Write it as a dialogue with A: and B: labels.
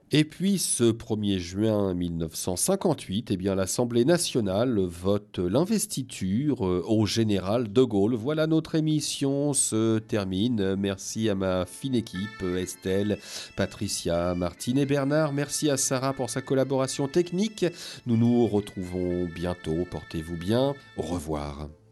A: Et puis ce 1er juin 1958, eh bien l'Assemblée nationale vote l'investiture au général de Gaulle. Voilà, notre émission se termine. Merci à ma fine équipe, Estelle, Patricia, Martine et Bernard. Merci à Sarah pour sa collaboration technique. Nous nous retrouvons bientôt. Portez-vous bien. Au revoir.